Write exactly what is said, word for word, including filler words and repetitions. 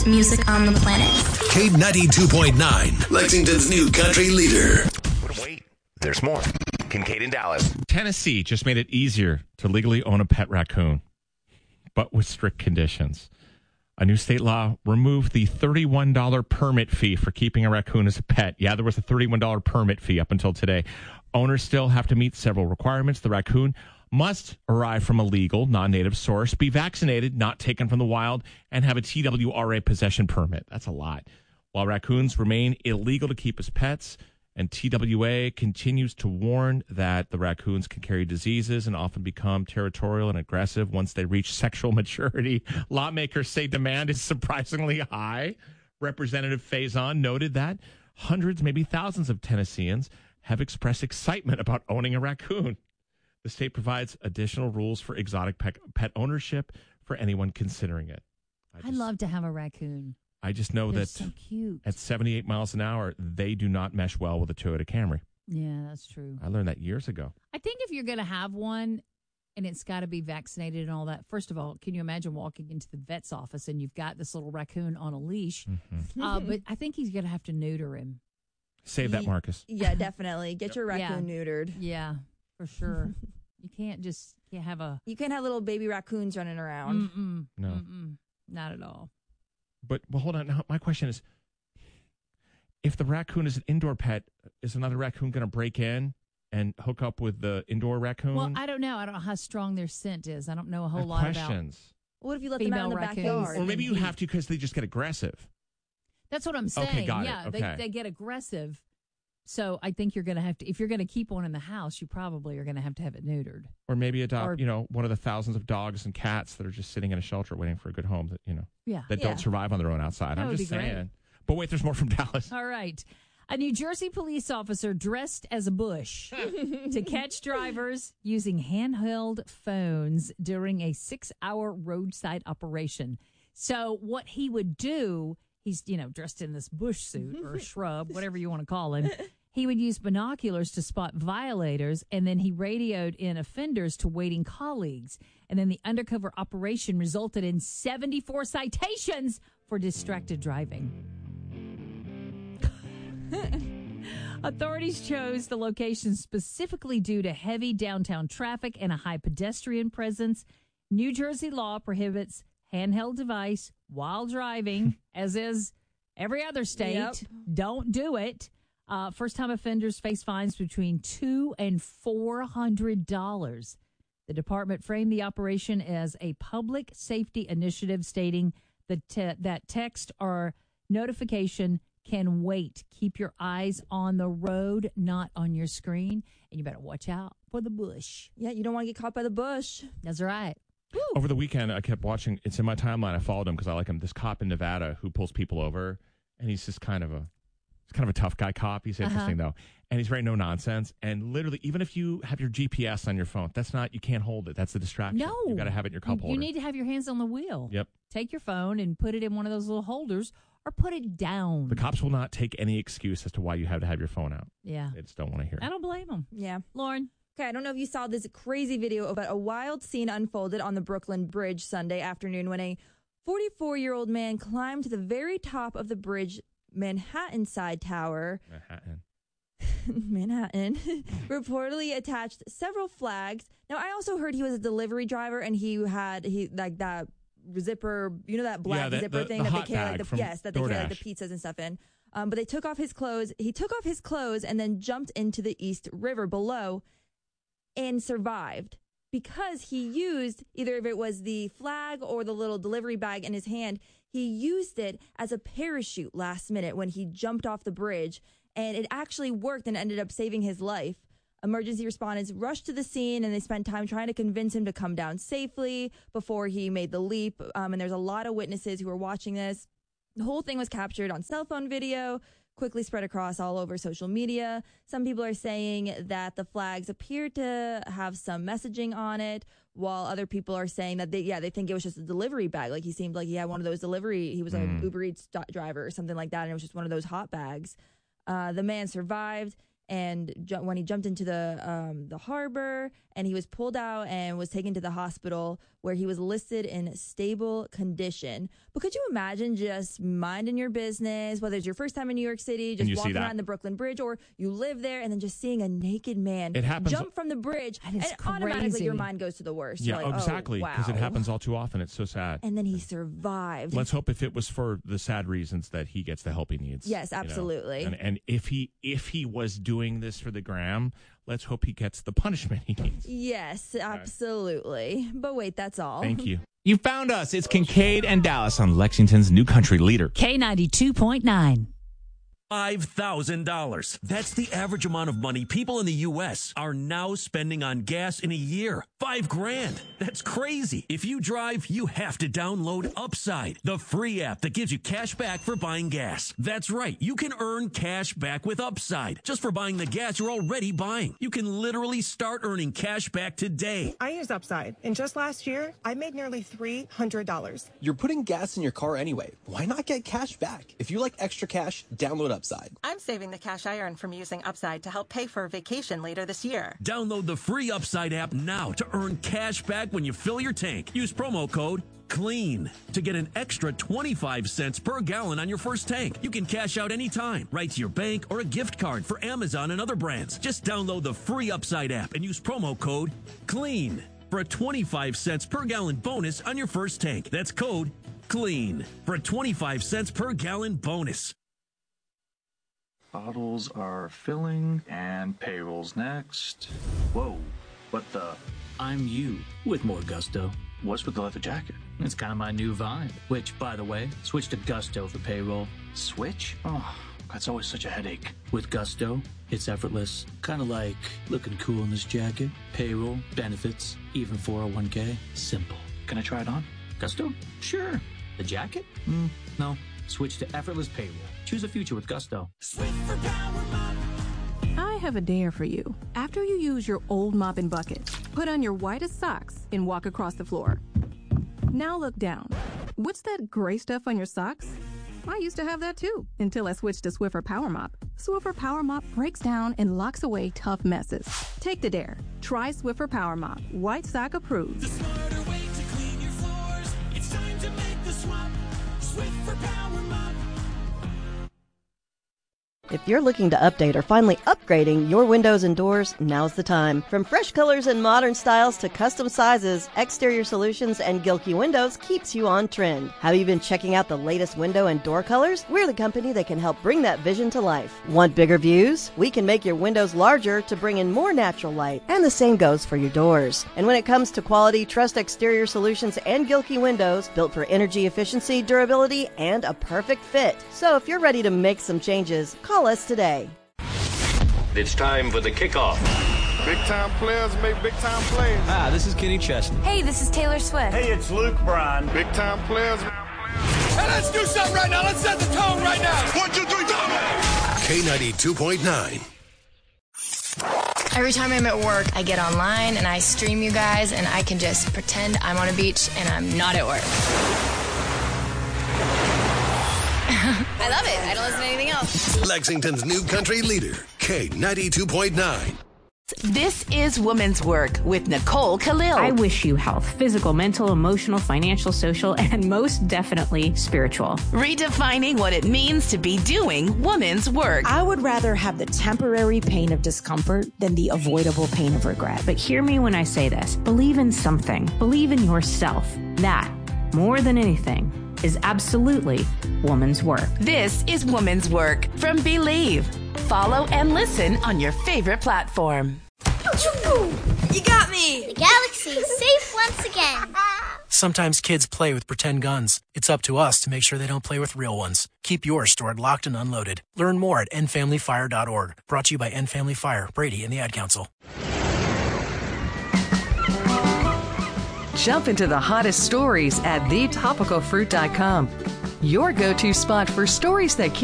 best music on the planet. K ninety-two point nine, Lexington's new country leader. Wait, there's more. Kincaid in Dallas. Tennessee just made it easier to legally own a pet raccoon, but with strict conditions. A new state law removed the thirty-one dollars permit fee for keeping a raccoon as a pet. Yeah, there was a thirty-one dollars permit fee up until today. Owners still have to meet several requirements. The raccoon must arrive from a legal, non-native source, be vaccinated, not taken from the wild, and have a T W R A possession permit. That's a lot. While raccoons remain illegal to keep as pets, and T W A continues to warn that the raccoons can carry diseases and often become territorial and aggressive once they reach sexual maturity. Lawmakers say demand is surprisingly high. Representative Faison noted that hundreds, maybe thousands of Tennesseans have expressed excitement about owning a raccoon. The state provides additional rules for exotic pet, pet ownership for anyone considering it. I just, I'd love to have a raccoon. I just know They're that so cute. at seventy-eight miles an hour, they do not mesh well with a Toyota Camry. Yeah, that's true. I learned that years ago. I think if you're going to have one and it's got to be vaccinated and all that, first of all, can you imagine walking into the vet's office and you've got this little raccoon on a leash? Mm-hmm. Uh, but I think he's going to have to neuter him. Save that, Marcus. Yeah, definitely. Get your raccoon Yeah. neutered. Yeah, for sure. You can't just can't have a... You can't have little baby raccoons running around. Mm-mm, No. mm-mm, not at all. But, well, hold on. Now, my question is, if the raccoon is an indoor pet, is another raccoon going to break in and hook up with the indoor raccoon? Well, I don't know. I don't know how strong their scent is. I don't know a I whole have lot questions. What if you let them out in the Female raccoons. backyard? Or maybe you have to because they just get aggressive. That's what I'm saying. Okay, got it. yeah, Okay. they, they get aggressive. So I think you're going to have to, if you're going to keep one in the house, you probably are going to have to have it neutered. Or maybe adopt, Or- you know, one of the thousands of dogs and cats that are just sitting in a shelter waiting for a good home that, you know, Yeah. that Yeah. don't survive on their own outside. That I'm would just be great. saying. But wait, there's more from Dallas. All right. A New Jersey police officer dressed as a bush to catch drivers using handheld phones during a six-hour roadside operation. So what he would do, he's, you know, dressed in this bush suit or shrub, whatever you want to call him. He would use binoculars to spot violators, and then he radioed in offenders to waiting colleagues. And then the undercover operation resulted in seventy-four citations for distracted driving. Authorities chose the location specifically due to heavy downtown traffic and a high pedestrian presence. New Jersey law prohibits handheld device while driving, as is every other state. Yep. Don't do it. Uh, first-time offenders face fines between two and four hundred dollars. The department framed the operation as a public safety initiative, stating that te- that text or notification can wait. Keep your eyes on the road, not on your screen, and you better watch out for the bush. Yeah, you don't want to get caught by the bush. That's right. Over the weekend, I kept watching. It's in my timeline. I followed him because I like him. This cop in Nevada who pulls people over, and he's just kind of a, he's kind of a tough guy cop. He's interesting Uh-huh. though, and he's very no nonsense. And literally, even if you have your G P S on your phone, that's not. You can't hold it. That's the distraction. No. you got to have it in your cup You, holder. you need to have your hands on the wheel. Yep. Take your phone and put it in one of those little holders or put it down. The cops will not take any excuse as to why you have to have your phone out. Yeah. They just don't want to hear I it. don't blame them. Yeah. Lauren? Okay, I don't know if you saw this crazy video about a wild scene unfolded on the Brooklyn Bridge Sunday afternoon when a forty-four-year-old man climbed to the very top of the bridge Manhattan side tower. Manhattan. Manhattan reportedly attached several flags. Now, I also heard he was a delivery driver and he had he like that zipper, you know, that black Yeah, the- zipper the- thing the that hot they carry, bag like the, from yes, that they carry like DoorDash. the pizzas and stuff in. Um, but they took off his clothes. He took off his clothes and then jumped into the East River below and survived because he used either if it was the flag or the little delivery bag in his hand. He used it as a parachute last minute when he jumped off the bridge, and it actually worked and ended up saving his life. Emergency responders rushed to the scene, and they spent time trying to convince him to come down safely before he made the leap. Um, and there's a lot of witnesses who were watching this. The whole thing was captured on cell phone video, quickly spread across all over social media. Some people are saying that the flags appear to have some messaging on it, while other people are saying that they, yeah, they think it was just a delivery bag. Like he seemed like he had one of those delivery, he was an Uber Eats do- driver or something like that, and it was just one of those hot bags. Uh, the man survived. and ju- when he jumped into the um, the harbor, and he was pulled out and was taken to the hospital where he was listed in stable condition. But could you imagine just minding your business, whether it's your first time in New York City, just walking around the Brooklyn Bridge, or you live there, and then just seeing a naked man it happens, jump from the bridge, and crazy. automatically your mind goes to the worst. Yeah, You're like, exactly, because oh, wow. it happens all too often. It's so sad. And then he survived. Let's hope if it was for the sad reasons that he gets the help he needs. Yes, absolutely. You know? and, and if he if he was doing this for the gram, let's hope he gets the punishment he needs. Yes, absolutely. But wait, that's all. Thank you. You found us. It's Kincaid and Dallas on Lexington's new country leader. K ninety-two point nine. five thousand dollars. That's the average amount of money people in the U S are now spending on gas in a year. Five grand. That's crazy. If you drive, you have to download Upside, the free app that gives you cash back for buying gas. That's right. You can earn cash back with Upside just for buying the gas you're already buying. You can literally start earning cash back today. I use Upside, and just last year, I made nearly three hundred dollars. You're putting gas in your car anyway. Why not get cash back? If you like extra cash, download Upside. I'm saving the cash I earn from using Upside to help pay for a vacation later this year. Download the free Upside app now to earn cash back when you fill your tank. Use promo code CLEAN to get an extra twenty-five cents per gallon on your first tank. You can cash out anytime, right to your bank or a gift card for Amazon and other brands. Just download the free Upside app and use promo code CLEAN for a twenty-five cents per gallon bonus on your first tank. That's code CLEAN for a twenty-five cents per gallon bonus. Bottles are filling, and payroll's next. Whoa, what the? I'm you with more gusto. What's with the leather jacket? It's kind of my new vibe. Which, by the way, switch to Gusto for payroll. Switch? Oh, that's always such a headache. With Gusto, it's effortless. Kind of like looking cool in this jacket. Payroll, benefits, even four oh one k. Simple. Can I try it on? Gusto? Sure. The jacket? Mm, no. Switch to effortless payroll. Choose a future with Gusto. I have a dare for you. After you use your old mop and bucket, put on your whitest socks and walk across the floor. Now look down. What's that gray stuff on your socks? I used to have that too, until I switched to Swiffer Power Mop. Swiffer Power Mop breaks down and locks away tough messes. Take the dare. Try Swiffer Power Mop. White sock approved. The smarter way to clean your floors. It's time to make the swap. Swiffer Power Mop. If you're looking to update or finally upgrading your windows and doors, now's the time. From fresh colors and modern styles to custom sizes, Exterior Solutions and Gilkey Windows keeps you on trend. Have you been checking out the latest window and door colors? We're the company that can help bring that vision to life. Want bigger views? We can make your windows larger to bring in more natural light, and the same goes for your doors. And when it comes to quality, trust Exterior Solutions and Gilkey Windows, built for energy efficiency, durability, and a perfect fit. So if you're ready to make some changes, call us today. It's time for the kickoff. Big time players make big time plays. Hi, this is Kenny Chesney. Hey, this is Taylor Swift. Hey, it's Luke Bryan. Big time players. Hey, let's do something right now. Let's set the tone right now. One, two, three, go! K ninety-two point nine. Every time I'm at work, I get online and I stream you guys, and I can just pretend I'm on a beach and I'm not at work. I love it. I don't listen to anything else. Lexington's new country leader, K ninety-two point nine. This is Woman's Work with Nicole Khalil. I wish you health, physical, mental, emotional, financial, social, and most definitely spiritual. Redefining what it means to be doing woman's work. I would rather have the temporary pain of discomfort than the avoidable pain of regret. But hear me when I say this. Believe in something. Believe in yourself. That, more than anything, is absolutely woman's work. This is Woman's Work from Believe. Follow and listen on your favorite platform. You got me! The galaxy is safe once again. Sometimes kids play with pretend guns. It's up to us to make sure they don't play with real ones. Keep yours stored locked and unloaded. Learn more at end family fire dot org. Brought to you by End Family Fire, Brady, and the Ad Council. Jump into the hottest stories at the topical fruit dot com. Your go-to spot for stories that keep